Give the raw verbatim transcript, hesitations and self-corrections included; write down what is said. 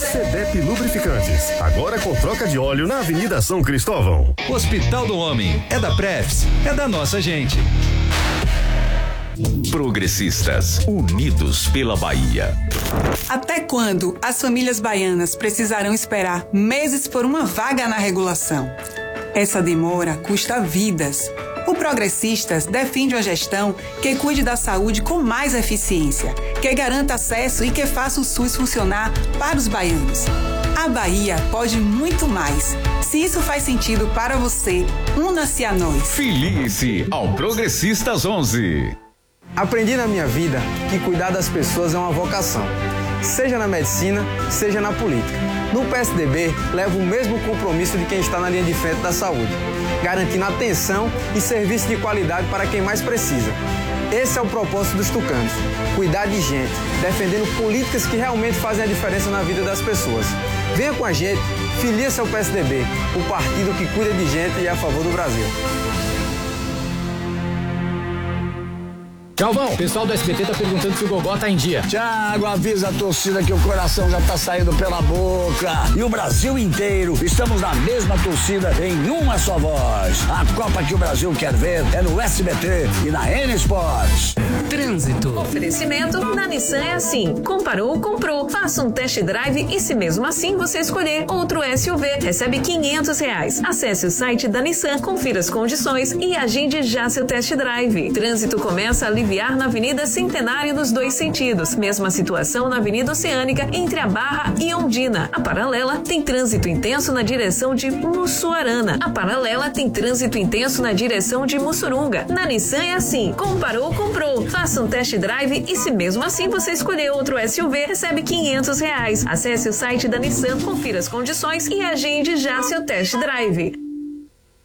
Sedep Lubrificantes, agora com troca de óleo na Avenida São Cristóvão. Hospital do Homem, é da Prefs, é da nossa gente. Progressistas, unidos pela Bahia. Até quando as famílias baianas precisarão esperar meses por uma vaga na regulação? Essa demora custa vidas. O Progressistas defende uma gestão que cuide da saúde com mais eficiência, que garanta acesso e que faça o SUS funcionar para os baianos. A Bahia pode muito mais. Se isso faz sentido para você, una-se a nós. Filie-se ao Progressistas onze. Aprendi na minha vida que cuidar das pessoas é uma vocação, seja na medicina, seja na política. No P S D B, levo o mesmo compromisso de quem está na linha de frente da saúde, garantindo atenção e serviço de qualidade para quem mais precisa. Esse é o propósito dos tucanos, cuidar de gente, defendendo políticas que realmente fazem a diferença na vida das pessoas. Venha com a gente, filie-se ao P S D B, o partido que cuida de gente e é a favor do Brasil. Galvão, o pessoal do S B T tá perguntando se o Gogó tá em dia. Thiago, avisa a torcida que o coração já tá saindo pela boca. E o Brasil inteiro, estamos na mesma torcida em uma só voz. A Copa que o Brasil quer ver é no S B T e na N Sports. Trânsito. Oferecimento na Nissan é assim. Comparou, comprou. Faça um test drive e se mesmo assim você escolher outro S U V, recebe quinhentos reais. Acesse o site da Nissan, confira as condições e agende já seu test drive. Trânsito começa a aliviar na Avenida Centenário nos dois sentidos. Mesma situação na Avenida Oceânica entre a Barra e Ondina. A paralela tem trânsito intenso na direção de Mussuarana. A paralela tem trânsito intenso na direção de Mussurunga. Na Nissan é assim. Comparou, comprou. Faça um test drive e se mesmo assim você escolher outro S U V, recebe quinhentos reais. Acesse o site da Nissan, confira as condições e agende já seu test drive.